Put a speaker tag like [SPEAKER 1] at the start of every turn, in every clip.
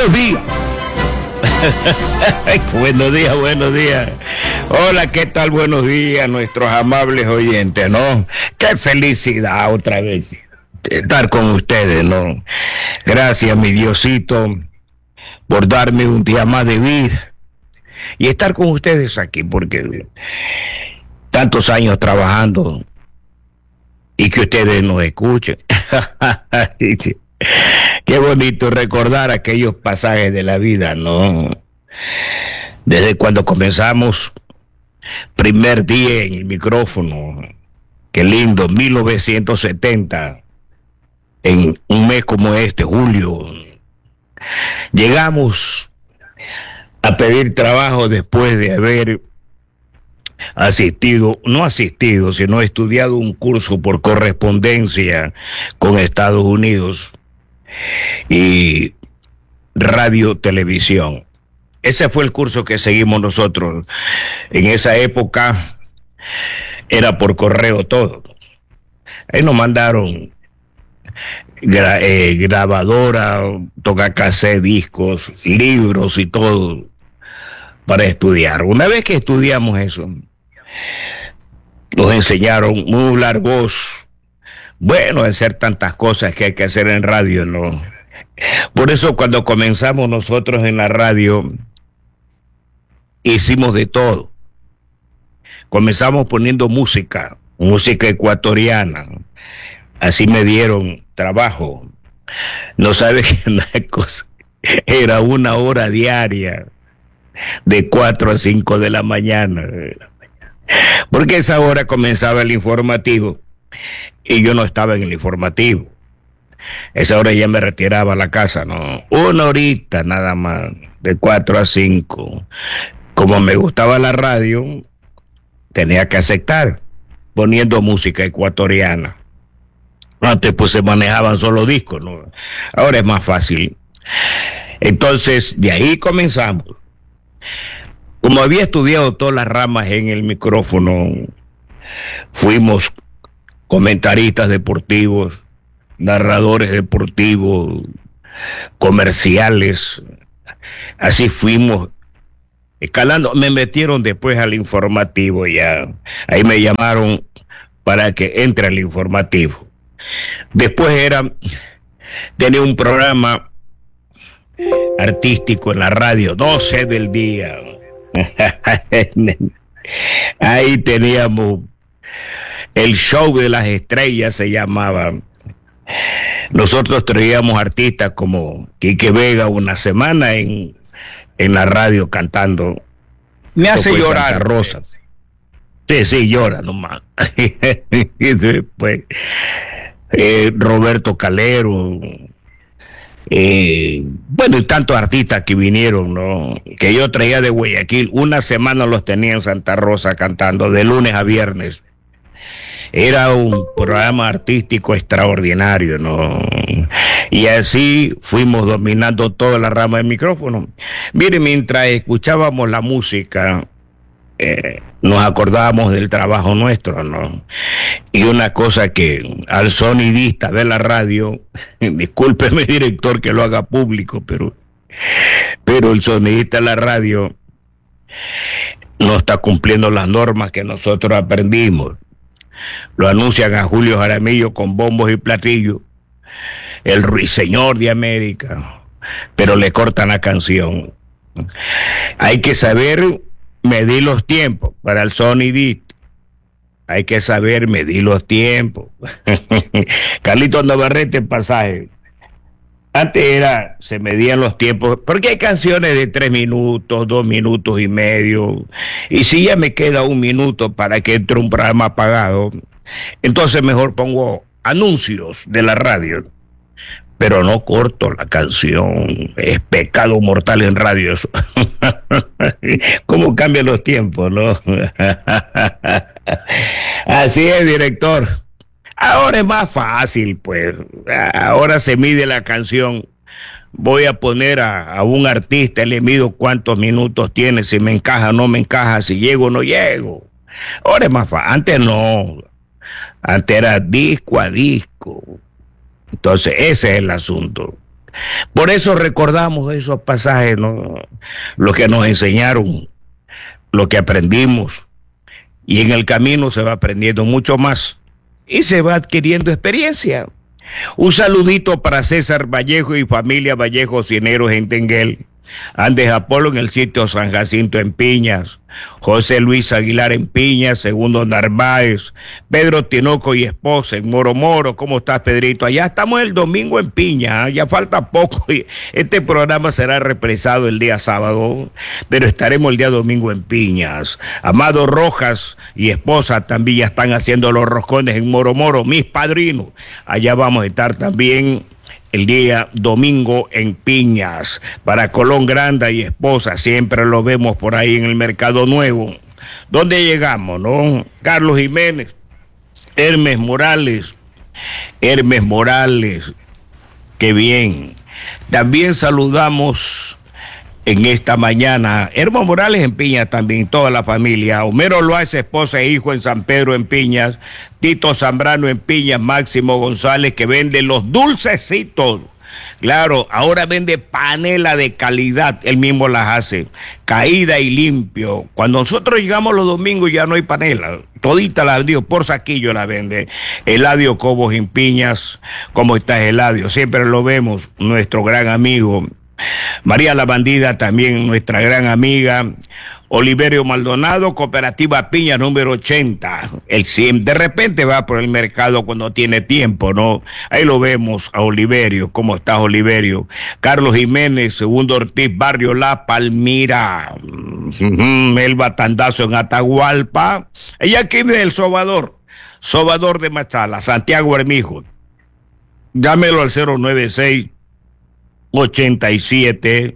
[SPEAKER 1] Buenos días. Buenos días, buenos días. Hola, ¿qué tal? Buenos días, nuestros amables oyentes, ¿no? Qué felicidad otra vez estar con ustedes, ¿no? Gracias, mi Diosito, por darme un día más de vida y estar con ustedes aquí, porque tantos años trabajando y que ustedes nos escuchen. Qué bonito recordar aquellos pasajes de la vida, ¿no? Desde cuando comenzamos, primer día en el micrófono, qué lindo, 1970, en un mes como este, julio, llegamos a pedir trabajo después de haber no asistido, sino estudiado un curso por correspondencia con Estados Unidos y radio televisión. Ese fue el curso que seguimos nosotros. En esa época era por correo todo. Ahí nos mandaron grabadora, tocacassette, discos, libros y todo para estudiar. Una vez que estudiamos eso, nos enseñaron muy largos, bueno, hacer tantas cosas que hay que hacer en radio, ¿no? Por eso cuando comenzamos nosotros en la radio, hicimos de todo. Comenzamos poniendo música ecuatoriana. Así me dieron trabajo. No sabes qué una cosa. Era 1 hora diaria, de 4 a 5 de la mañana. Porque esa hora comenzaba el informativo y yo no estaba en el informativo. Esa hora ya me retiraba a la casa, ¿no? 1 horita nada más, de 4 a 5. Como me gustaba la radio, tenía que aceptar, poniendo música ecuatoriana. Antes pues se manejaban solo discos, ¿no? Ahora es más fácil. Entonces, de ahí comenzamos. Como había estudiado todas las ramas en el micrófono, fuimos comentaristas deportivos, narradores deportivos, comerciales. Así fuimos escalando. Me metieron después al informativo ya. Ahí me llamaron para que entre al informativo. Después tenía un programa artístico en la radio, 12 del día. Ahí teníamos el show de las estrellas, se llamaba. Nosotros traíamos artistas como Quique Vega una semana en la radio cantando.
[SPEAKER 2] Me hace llorar.
[SPEAKER 1] Santa Rosa. Sí, llora nomás. Y después Roberto Calero, bueno, y tantos artistas que vinieron, ¿no? Que yo traía de Guayaquil. Una semana los tenía en Santa Rosa cantando, de lunes a viernes. Era un programa artístico extraordinario, ¿no? Y así fuimos dominando toda la rama del micrófono. Mire, mientras escuchábamos la música, nos acordábamos del trabajo nuestro, ¿no? Y una cosa que al sonidista de la radio, discúlpeme, director, que lo haga público, pero el sonidista de la radio no está cumpliendo las normas que nosotros aprendimos. Lo anuncian a Julio Jaramillo con bombos y platillos, el ruiseñor de América, pero le cortan la canción. Hay que saber medir los tiempos para el sonidista. Hay que saber medir los tiempos. Carlitos Navarrete, pasaje. Antes se medían los tiempos, porque hay canciones de 3 minutos, 2 minutos y medio, y si ya me queda 1 minuto para que entre un programa apagado, entonces mejor pongo anuncios de la radio, pero no corto la canción. Es pecado mortal en radio eso. ¿Cómo cambian los tiempos, no? Así es, director. Ahora es más fácil, pues. Ahora se mide la canción. Voy a poner a un artista, le mido cuántos minutos tiene, si me encaja o no me encaja, si llego o no llego. Ahora es más fácil. Antes no. Antes era disco a disco. Entonces, ese es el asunto. Por eso recordamos esos pasajes, ¿no? Lo que nos enseñaron, lo que aprendimos, y en el camino se va aprendiendo mucho más y se va adquiriendo experiencia. Un saludito para César Vallejo y familia Vallejo Cineros en Tenguel. Andes Apolo en el sitio San Jacinto en Piñas, José Luis Aguilar en Piñas, Segundo Narváez, Pedro Tinoco y esposa en Moro Moro. ¿Cómo estás, Pedrito? Allá estamos el domingo en Piñas, ya falta poco. Este programa será represado el día sábado, pero estaremos el día domingo en Piñas. Amado Rojas y esposa también ya están haciendo los roscones en Moro Moro, mis padrinos. Allá vamos a estar también el día domingo en Piñas. Para Colón Granda y esposa, siempre lo vemos por ahí en el Mercado Nuevo. ¿Dónde llegamos, no? Carlos Jiménez, Hermes Morales, qué bien. También saludamos en esta mañana Hermes Morales en Piñas también, toda la familia. Homero Loaiza, esposa e hijo en San Pedro en Piñas. Tito Zambrano en Piñas. Máximo González, que vende los dulcecitos. Claro, ahora vende panela de calidad, él mismo las hace, caída y limpio. Cuando nosotros llegamos los domingos ya no hay panela, todita la dio por saquillo la vende. Eladio Cobos en Piñas. ¿Cómo estás, Eladio? Siempre lo vemos, nuestro gran amigo. María la Bandida, también nuestra gran amiga. Oliverio Maldonado, Cooperativa Piña número 80. El 100 de repente va por el mercado cuando tiene tiempo, ¿no? Ahí lo vemos a Oliverio. ¿Cómo estás, Oliverio? Carlos Jiménez, Segundo Ortiz, Barrio La Palmira. Elba Tandazo en Atahualpa. Ella aquí del Sobador de Machala, Santiago Hermijo. Llámelo al 096 87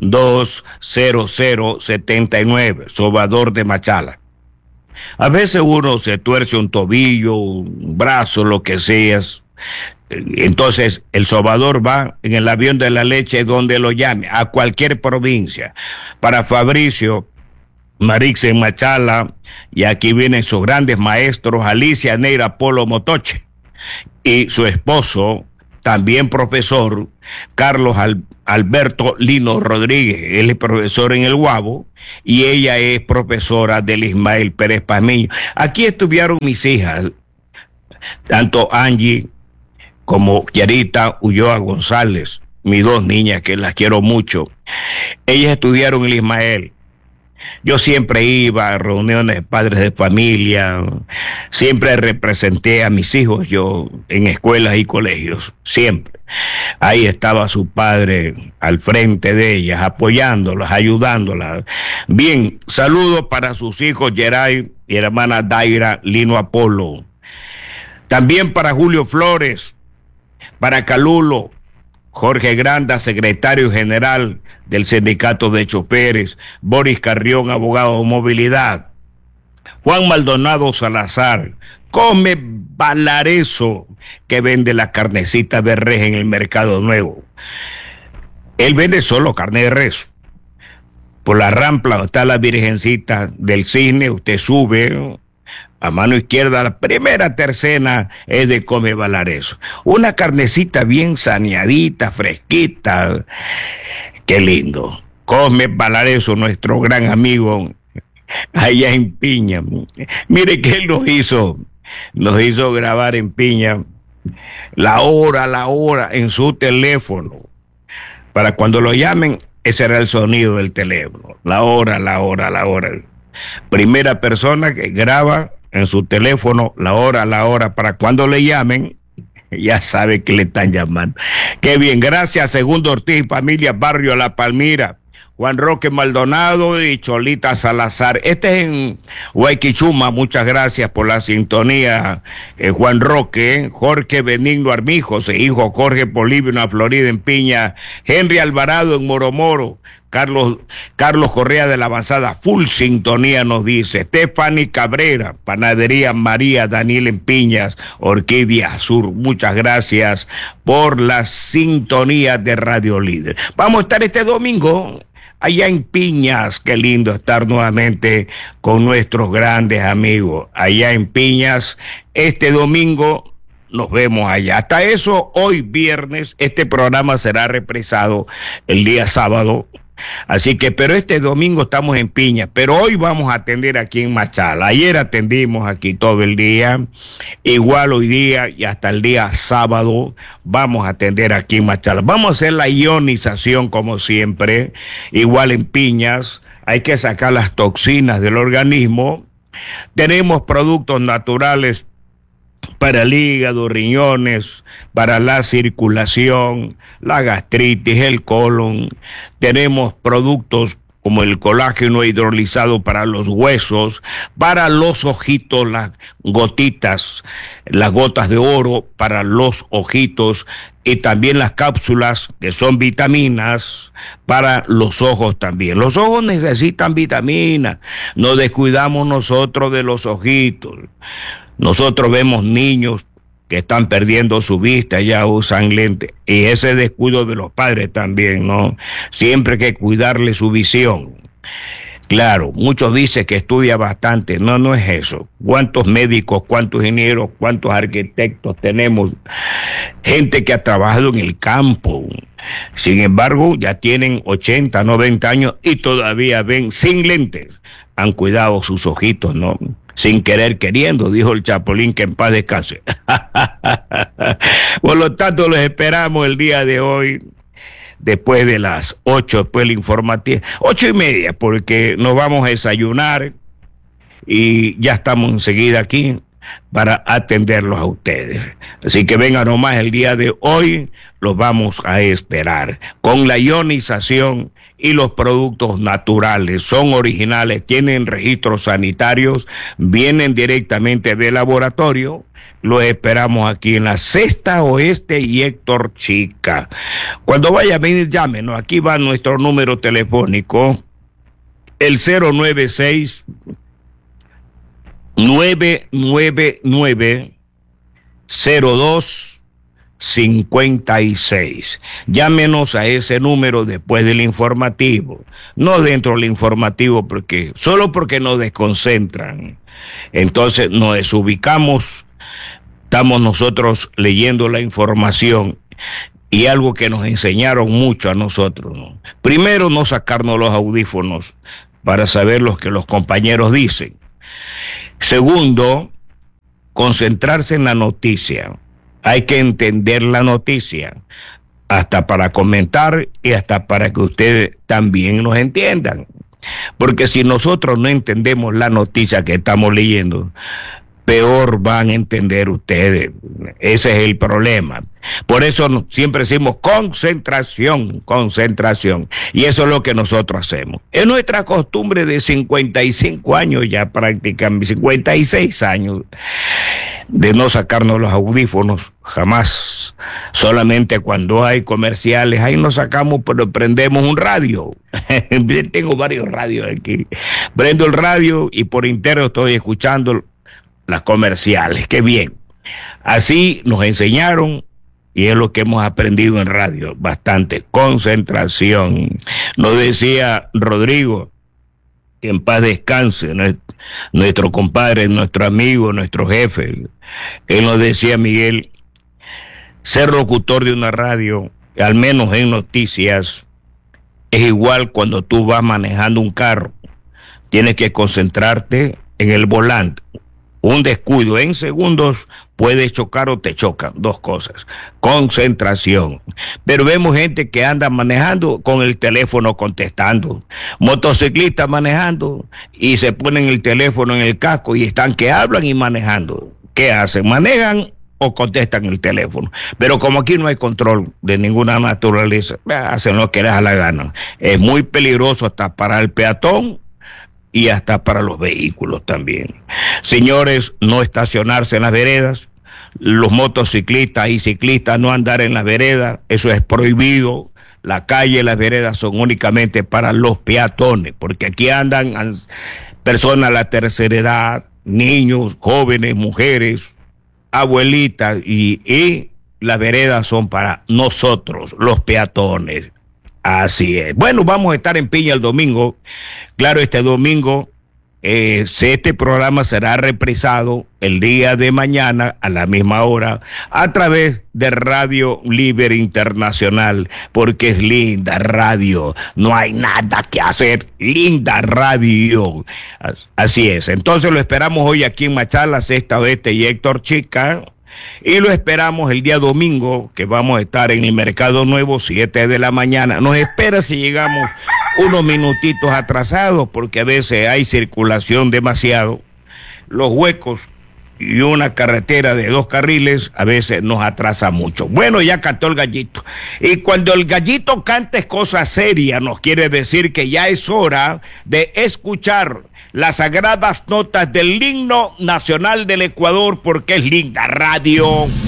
[SPEAKER 1] 20079, Sobador de Machala. A veces uno se tuerce un tobillo, un brazo, lo que sea. Entonces el sobador va en el avión de la leche donde lo llame, a cualquier provincia. Para Fabricio Marix en Machala, y aquí vienen sus grandes maestros, Alicia Neira Polo Motoche y su esposo, también profesor, Carlos Alberto Lino Rodríguez. Él es profesor en el Guabo y ella es profesora del Ismael Pérez Pazmiño. Aquí estuvieron mis hijas, tanto Angie como Yarita Ulloa González, mis dos niñas que las quiero mucho. Ellas estudiaron el Ismael. Yo siempre iba a reuniones de padres de familia, siempre representé a mis hijos yo en escuelas y colegios, siempre. Ahí estaba su padre al frente de ellas, apoyándolas, ayudándolas. Bien, saludos para sus hijos Geray y hermana Daira Lino Apolo. También para Julio Flores, para Calulo, Jorge Granda, secretario general del Sindicato de Choferes, Boris Carrión, abogado de movilidad, Juan Maldonado Salazar, Come Valareso, que vende la carnecita de res en el Mercado Nuevo. Él vende solo carne de res. Por la rampla donde está la Virgencita del Cisne, usted sube a mano izquierda, la primera tercena es de Come Valareso. Una carnecita bien saneadita, fresquita. Qué lindo. Come Valareso, nuestro gran amigo allá en Piña. Mire que él nos hizo grabar en Piña la hora en su teléfono. Para cuando lo llamen, ese era el sonido del teléfono. La hora. Primera persona que graba en su teléfono, la hora, para cuando le llamen, ya sabe que le están llamando. Qué bien, gracias, Segundo Ortiz, familia Barrio La Palmira, Juan Roque Maldonado y Cholita Salazar. Este es en Huayquichuma, muchas gracias por la sintonía, Juan Roque. Jorge Benigno Armijos, hijo Jorge Polibio en la Florida en Piña, Henry Alvarado en Moro Moro, Carlos Correa de la Avanzada, full sintonía nos dice. Stephanie Cabrera, Panadería María Daniel en Piñas, Orquídea Sur, muchas gracias por la sintonía de Radio Líder. Vamos a estar este domingo allá en Piñas. Qué lindo estar nuevamente con nuestros grandes amigos allá en Piñas. Este domingo nos vemos allá. Hasta eso, hoy viernes, este programa será represado el día sábado. Así que, pero este domingo estamos en Piña, pero hoy vamos a atender aquí en Machala. Ayer atendimos aquí todo el día, igual hoy día y hasta el día sábado vamos a atender aquí en Machala. Vamos a hacer la ionización como siempre, igual en Piñas, hay que sacar las toxinas del organismo. Tenemos productos naturales para el hígado, riñones, para la circulación, la gastritis, el colon. Tenemos productos como el colágeno hidrolizado para los huesos, para los ojitos, las gotitas, las gotas de oro para los ojitos, y también las cápsulas que son vitaminas para los ojos también. Los ojos necesitan vitaminas, no descuidamos nosotros de los ojitos. Nosotros vemos niños que están perdiendo su vista, ya usan lentes, y ese descuido de los padres también, ¿no? Siempre hay que cuidarle su visión. Claro, muchos dicen que estudia bastante, no es eso. ¿Cuántos médicos, cuántos ingenieros, cuántos arquitectos tenemos? Gente que ha trabajado en el campo. Sin embargo, ya tienen 80, 90 años y todavía ven sin lentes. Han cuidado sus ojitos, ¿no? Sin querer queriendo, dijo el Chapulín, que en paz descanse. Por lo tanto, los esperamos el día de hoy, después de las 8, después del informativo, 8:30, porque nos vamos a desayunar y ya estamos enseguida aquí para atenderlos a ustedes. Así que vengan nomás el día de hoy, los vamos a esperar con la ionización y los productos naturales. Son originales, tienen registros sanitarios, vienen directamente del laboratorio. Los esperamos aquí en la Sexta Oeste y Héctor Chica. Cuando vaya a venir, llámenos. Aquí va nuestro número telefónico, el 096 999 0256. Llámenos a ese número después del informativo, no dentro del informativo, solo porque nos desconcentran. Entonces nos desubicamos, estamos nosotros leyendo la información, y algo que nos enseñaron mucho a nosotros, ¿no? Primero, no sacarnos los audífonos para saber lo que los compañeros dicen. Segundo, concentrarse en la noticia. Hay que entender la noticia, hasta para comentar y hasta para que ustedes también nos entiendan. Porque si nosotros no entendemos la noticia que estamos leyendo, peor van a entender ustedes. Ese es el problema. Por eso siempre decimos concentración. Y eso es lo que nosotros hacemos. Es nuestra costumbre de 55 años ya, prácticamente 56 años, de no sacarnos los audífonos jamás. Solamente cuando hay comerciales, ahí nos sacamos, pero prendemos un radio. Tengo varios radios aquí. Prendo el radio y por interno estoy escuchando las comerciales. Qué bien. Así nos enseñaron, y es lo que hemos aprendido en radio, bastante concentración. Nos decía Rodrigo, que en paz descanse, nuestro compadre, nuestro amigo, nuestro jefe. Él nos decía, Miguel, ser locutor de una radio, al menos en noticias, es igual cuando tú vas manejando un carro. Tienes que concentrarte en el volante. Un descuido en segundos puede chocar o te chocan. Dos cosas. Concentración. Pero vemos gente que anda manejando con el teléfono contestando. Motociclistas manejando y se ponen el teléfono en el casco y están que hablan y manejando. ¿Qué hacen? ¿Manejan o contestan el teléfono? Pero como aquí no hay control de ninguna naturaleza, hacen lo que les da la gana. Es muy peligroso hasta para el peatón y hasta para los vehículos también. Señores, no estacionarse en las veredas. Los motociclistas y ciclistas no andar en las veredas. Eso es prohibido. La calle y las veredas son únicamente para los peatones, porque aquí andan personas de la tercera edad, niños, jóvenes, mujeres, abuelitas, y las veredas son para nosotros, los peatones. Así es. Bueno, vamos a estar en Piña el domingo. Claro, este domingo este programa será reprisado el día de mañana a la misma hora a través de Radio Libre Internacional, porque es linda radio, no hay nada que hacer, linda radio. Así es, entonces lo esperamos hoy aquí en Machala, Sexta Oeste y Héctor Chica. Y lo esperamos el día domingo, que vamos a estar en el Mercado Nuevo, 7 de la mañana. Nos espera si llegamos unos minutitos atrasados, porque a veces hay circulación demasiado. Los huecos y una carretera de 2 carriles a veces nos atrasa mucho. Bueno, ya cantó el gallito. Y cuando el gallito canta es cosa seria, nos quiere decir que ya es hora de escuchar las sagradas notas del himno nacional del Ecuador, porque es linda radio.